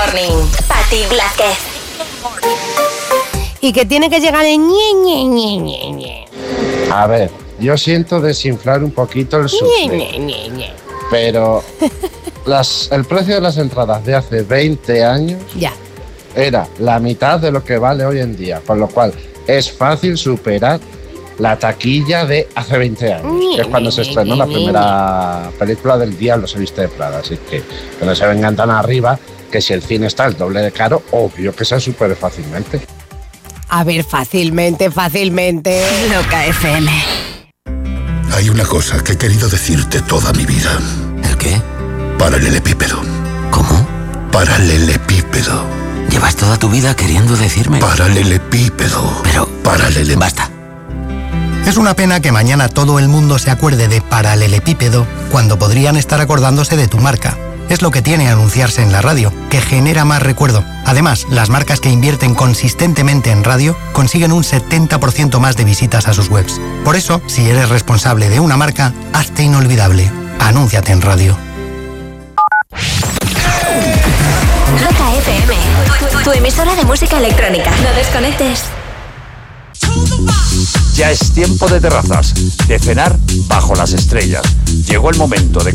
Morning. Pati Blázquez. Y que tiene que llegar en ñe. A ver, yo siento desinflar un poquito el sufle, pero el precio de las entradas de hace 20 años ya era la mitad de lo que vale hoy en día, con lo cual es fácil superar la taquilla de hace 20 años, que es cuando se estrenó la primera película del Diablo se viste de Prada. Así que no se vengan tan arriba, que si el cine está el doble de caro, obvio que se supere fácilmente. A ver, fácilmente. Loca FM. Hay una cosa que he querido decirte toda mi vida. ¿El qué? Paralelepípedo. ¿Cómo? Paralelepípedo. Llevas toda tu vida queriendo decirme. Paralelepípedo. Pero... Basta. Es una pena que mañana todo el mundo se acuerde de paralelepípedo cuando podrían estar acordándose de tu marca. Es lo que tiene anunciarse en la radio, que genera más recuerdo. Además, las marcas que invierten consistentemente en radio consiguen un 70% más de visitas a sus webs. Por eso, si eres responsable de una marca, hazte inolvidable. Anúnciate en radio. Loca FM. Tu emisora de música electrónica. No desconectes. Ya es tiempo de terrazas, de cenar bajo las estrellas. Llegó el momento de